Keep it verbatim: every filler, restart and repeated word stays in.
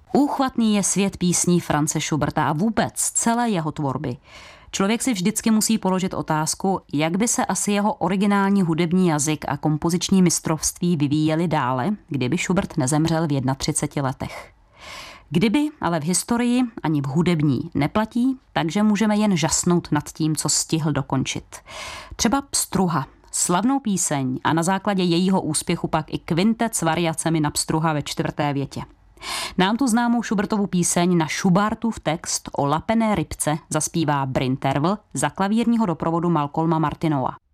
Úchvatný je svět písní Franze Schuberta a vůbec celé jeho tvorby. Člověk si vždycky musí položit otázku, jak by se asi jeho originální hudební jazyk a kompoziční mistrovství vyvíjely dále, kdyby Schubert nezemřel v třiceti jedné letech. Kdyby, ale v historii ani v hudební neplatí, takže můžeme jen žasnout nad tím, co stihl dokončit. Třeba Pstruha, slavnou píseň a na základě jejího úspěchu pak i kvintet s variacemi na Pstruha ve čtvrté větě. Nám tu známou Schubertovu píseň na Schubertův text o lapené rybce zaspívá Bryn Tervel za klavírního doprovodu Malcolma Martinova.